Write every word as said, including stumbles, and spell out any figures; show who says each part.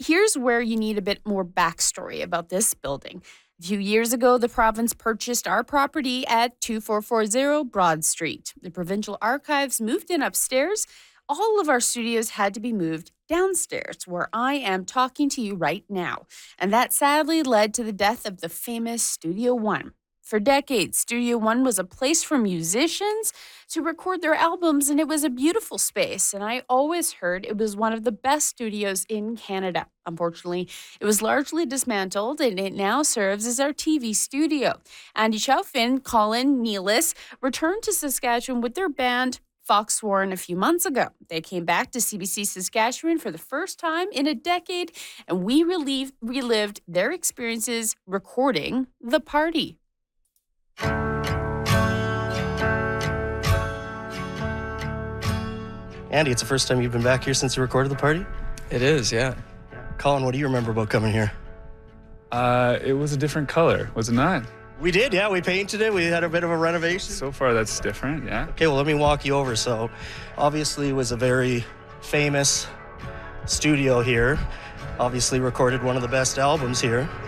Speaker 1: here's where you need a bit more backstory about this building. A few years ago, the province purchased our property at two four four zero Broad Street. The provincial archives moved in upstairs. All of our studios had to be moved downstairs, where I am talking to you right now. And that sadly led to the death of the famous Studio One. For decades, Studio One was a place for musicians to record their albums, and it was a beautiful space. And I always heard it was one of the best studios in Canada. Unfortunately, it was largely dismantled, and it now serves as our T V studio. Andy Chaufin, Colin Nealis returned to Saskatchewan with their band Fox Warren a few months ago. They came back to C B C Saskatchewan for the first time in a decade, and we relieved, relived their experiences recording The Party.
Speaker 2: Andy, it's the first time you've been back here since you recorded The Party?
Speaker 3: It is, yeah.
Speaker 2: Colin, what do you remember about coming here?
Speaker 4: Uh, it was a different color, was it not?
Speaker 2: We did, yeah. We painted it. We had a bit of a renovation.
Speaker 4: So far, that's different, yeah.
Speaker 2: Okay, well, let me walk you over. So, obviously, it was a very famous studio here. Obviously, recorded one of the best albums here.